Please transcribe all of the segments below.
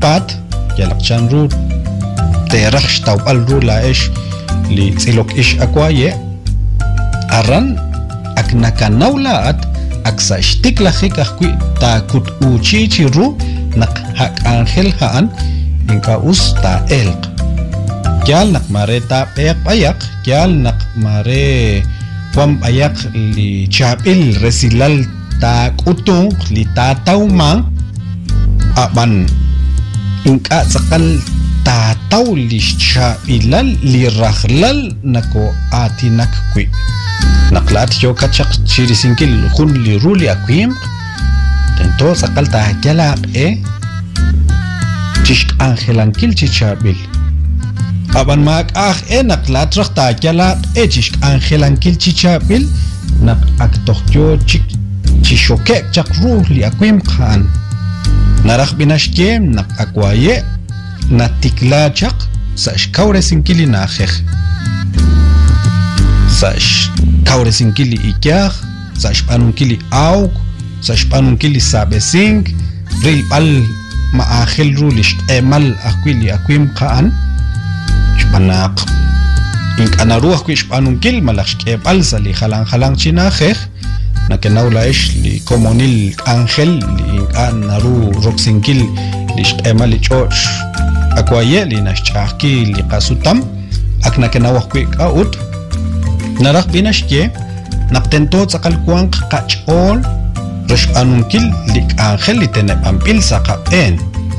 pat yalakchan ru terakh tawbal ru laesh li tsilok ish akwaye aran aknakanawlaat aksashtik lahik akwi takut uchichi ru nak hak angel haan inka us ta elq kyal nak mare ta peyak payak kyal nak mare kwam payak li chapil resilal ta kutung li ta taumang aban inka sakal ta taw li chabilal li rakhlal nako atinak kwi naklat yo kachak chirisinkil khun li ruli akwim tento sakal ta jalaq tishk angelankil chichabil aban mak naklat rakta jalaq tishk angelankil chichabil nak aktokyo chik chishoke chak ruhli akwim khan narak binashkem nak akwaye natikla chak sash kaure sinkili nakhekh sash kaure sinkili ikyakh sash panunkili auk sash panunkili sabesink rilbal ma akhil rulish emal akwili akwim khan shpanak ink anaruh kwish panunkil malakh ebal sali khalang chinakhekh nakenawla ish li komonil angel li anaru roksinkil li emal choch akwaye li nashchaki li qasutam akna kenawah kwi kaut narak binashke naptento tsakal kuang qachol resh anunkil li angel li tenep ampil saqapen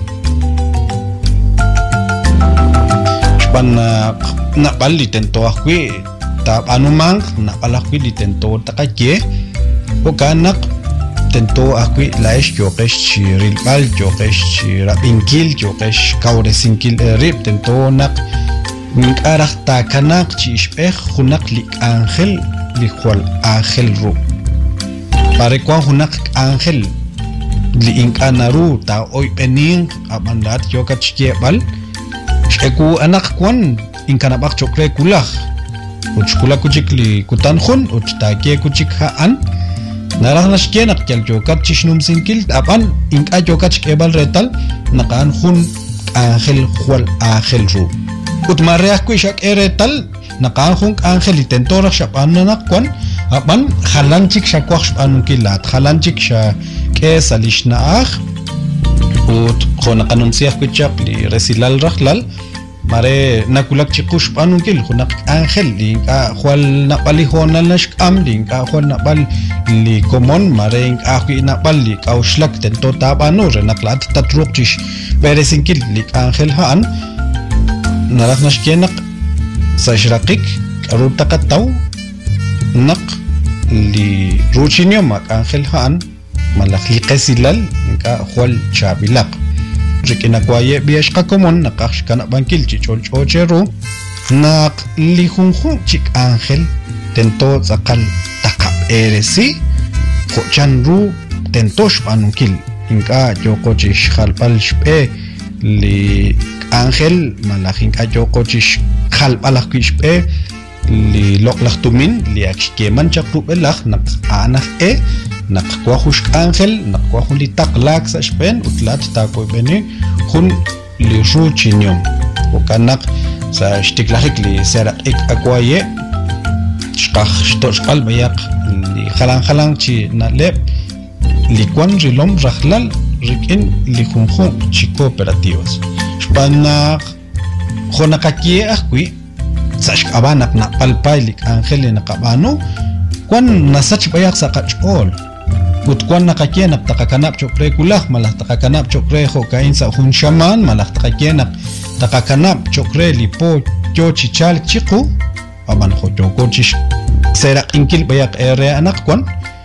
shpan nabal li tento akwi tab anumang nabal akwi li tento takake okanak tento akwi laish jokesh chiril bal jokesh chirabinkil jokesh kauresinkil rib tento nak minkarak ta kanak chishpeh hunak li angel li khwal angel ru pare kwa hunak angel li inkanaru ta oy pening abandat jokat chkebal sheku anak kwan inkanabak chokre kulakh uchkula kuchik li kutan khun uchtake kuchik haan narang nashkenak kyal jokat chishnum sinkil apan inka jokat chkebal retal nakan khun angel khwal angel ru utmareak kuishak eretal nakan khun angel itentorak shapanak kwan apan khalanchik shakwakh shapanunkilat khalanchik sha kesalishnaakh ut khona kanunsiak kuchap li resilal rakhlal mare nakulak chikush panunkil khunak angel li ka khwal napali honal nashkam li ka khwal napal li komon mare ka khi napal li kaushlak tento tabano renaklat tatruk chish beresinkil li angel haan narak nashkenak sashrakik karutaqataw nak li ruchinyom mak angel haan malak li qasilal ka khwal chabilaq rikinakwaye biashqa komon naqash kana bankil chichol chocheru nak li khunkhun chik angel tento zakal takap eresi khochanru tentosh panunkil inka yokochish khalpal shpe li angel malakhin ka yokochish khalpalak kishpe li loklaktumin li akshkeman chakru belakh nak anakh nakwa khushk angel nakwa khuli taklak sa shpen utlat ta koy bene khun li ruchinyom okanak sa shtiklahik li sera ek akwaye shqakh shtoshqal bayak li khalang chi nalep li kwan rilom rakhlal rikin li khunkhun chi cooperativas shpanak khonakakie akwi sash abanak na palpay li angel na kabano kwan nasach bayak sa kachol utkwan nakakenak takakanap chokre kulak malah takakanap chokre ho kain sa hun shaman malah takakenak takakanap chokre lipo cho chichal chiku aman ho choko chish sera inkil bayak ere anak kwan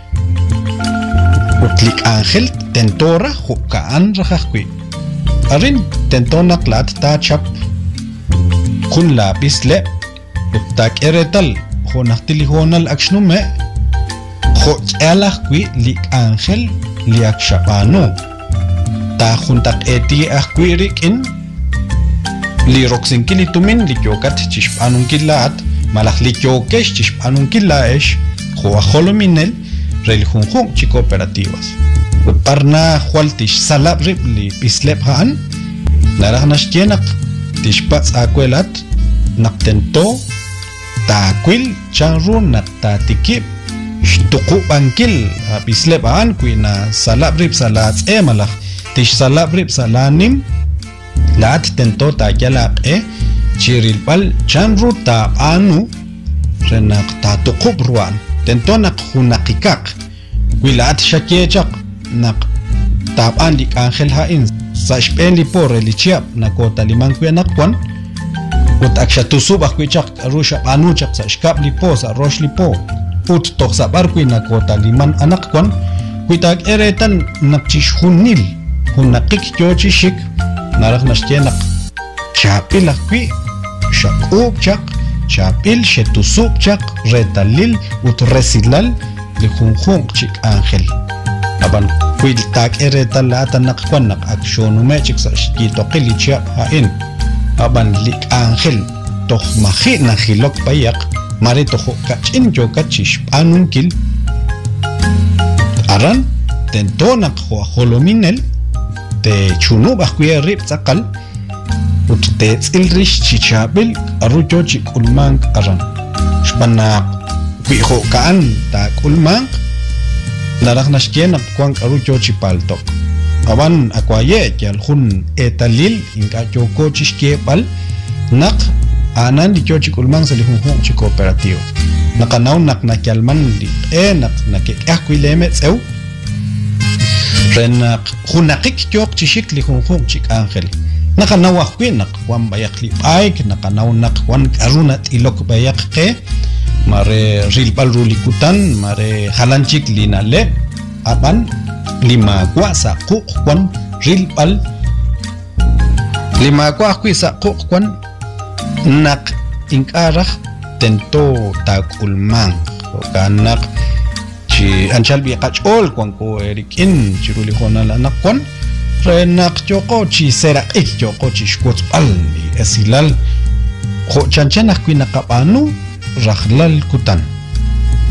utlik angel tentora ho kaan rakakwi arin tentonak lat ta chap kun lapis le utak eretal ho naktili honal akshnume Kho'alak kwi li angel li akshapano ta juntak eti akwi rikin li roksinkili tumin li kyokat chishpanunkillat malak li kyokesh chishpanunkillaesh khuwa holominel rel junjun chi cooperativas parna khwaltish salab rib li pislep han naraj nashkenak tishpats akwelat naqtento takwil chanru naqtatikip shtuqu bankil bislebaan kuina salabrib salat emalaj tish salabrib salanim laat tento takyalaq chirilpal chanru tabanu renak tatuqub ruan tento naq hunaqikaq wilaat shakechaq naq taban lik angel hain sashpen li por lichiap nakota liman kuyanakwan ut akshatusub akwichaq rusha anuchaq sashkap li po sa rosh li po ut toxabar kuinakota liman anakwan kuitak eretan nakchish hunil hunaqik yochishik naraq nashkenak chapil akwi shaqubchaq chapil shetusubchaq retalil ut resilal li junjun chik angel aban kuil tak eretal lata nakwan nak aksyonume chik sa shkito qilichap hain aban lik angel toh mahi nahilok payak mari toh kachin jokachish panunkil aran tentonak ho holominel te chunu bakwi rip sakal ut te ilrish chichabil arujo chikulman aran shpana biho kaan ta kulman naraq nashkenak kwan arujo chipaltok awan akwaye yalhun etalil inka joko chishkepal nak anan di chochi kulman salihun chi cooperativa nakanaw nak nakyalman li nak nakikahkwileme tsew renak hunaqik jok chishik li hunhun chik angel nakanaw ahkwinak wan bayak li paik nakanaw nak wan arunat ilok bayak ke mare rilpal rulikutan mare halanchik linale aban lima kwa sa kukwan rilpal lima kwa kwi sa kukwan nak inkarah tento takulman kanak chi anchal bi qachol kwan ko erikin chiruli khona la nakwan renak choko chi sera ik choko chi shkotsal esilal kho chanchanak kwi nakapanu rahlal kutan